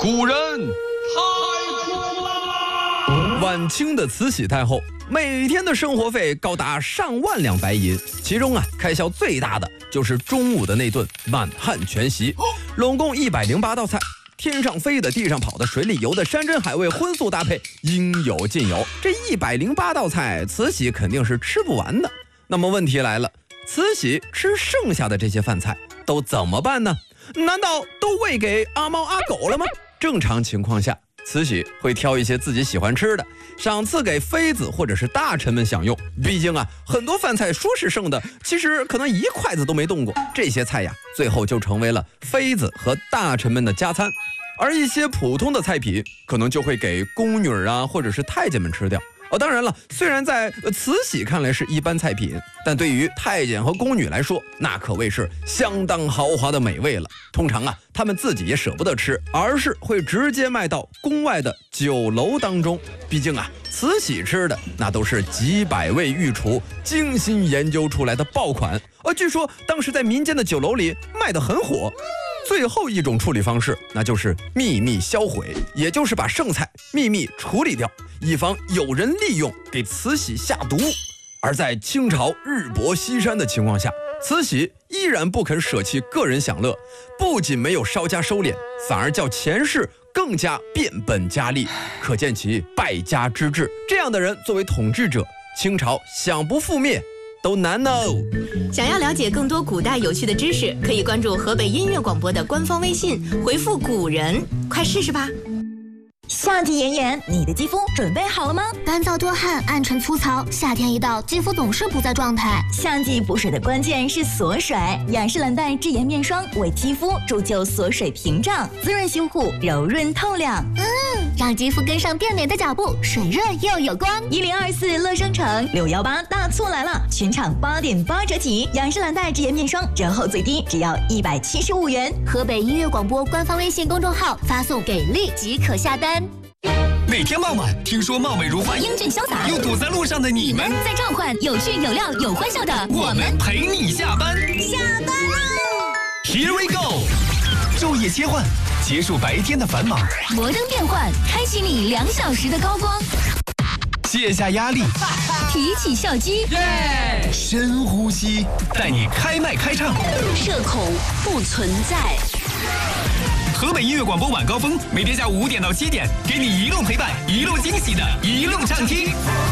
古人太苦啦！ 晚清的慈禧太后每天的生活费高达上万两白银，其中开销最大的就是中午的那顿满汉全席，拢共108道菜，天上飞的、地上跑的、水里游的、山珍海味荤素搭配，应有尽有。这108道菜，慈禧肯定是吃不完的。那么问题来了，慈禧吃剩下的这些饭菜都怎么办呢？难道都喂给阿猫阿狗了吗？正常情况下，慈禧会挑一些自己喜欢吃的，赏赐给妃子或者是大臣们享用。毕竟很多饭菜说是剩的，其实可能一筷子都没动过。这些菜最后就成为了妃子和大臣们的加餐，而一些普通的菜品可能就会给宫女或者是太监们吃掉。当然了，虽然在慈禧看来是一般菜品，但对于太监和宫女来说，那可谓是相当豪华的美味了。通常他们自己也舍不得吃，而是会直接卖到宫外的酒楼当中。毕竟慈禧吃的那都是几百位御厨精心研究出来的爆款，据说当时在民间的酒楼里卖得很火。最后一种处理方式，那就是秘密销毁，也就是把剩菜秘密处理掉，以防有人利用给慈禧下毒。而在清朝日薄西山的情况下，慈禧依然不肯舍弃个人享乐，不仅没有稍加收敛，反而叫钱氏更加变本加厉，可见其败家之志。这样的人作为统治者，清朝想不覆灭都难哦。 想要了解更多古代有趣的知识，可以关注河北音乐广播的官方微信，回复古人，快试试吧。 夏季炎炎，你的肌肤准备好了吗？ 干燥多汗、暗沉粗糙，夏天一到，肌肤总是不在状态。 夏季补水的关键是锁水，雅诗兰黛智妍面霜为肌肤铸就锁水屏障，滋润修护，柔润透亮。 让肌肤跟上变美的脚步，水润又有光。 1024乐商城618大促来了，全场8.8折起，雅诗兰黛智妍面霜折后最低只要175元。 河北音乐广播官方微信公众号发送给力即可下单。 每天傍晚，听说貌美如花、 英俊潇洒又堵在路上的你们， 在召唤有趣有料有欢笑的我们陪你下班。 下班喽 Here we go， 昼夜切换，结束白天的繁忙， 摩登变换，开启你2小时的高光， 卸下压力， 提起笑肌， 深呼吸，带你开麦开唱， 社恐不存在。 河北音乐广播晚高峰，每天下午5点到7点，给你一路陪伴，一路惊喜的一路畅听。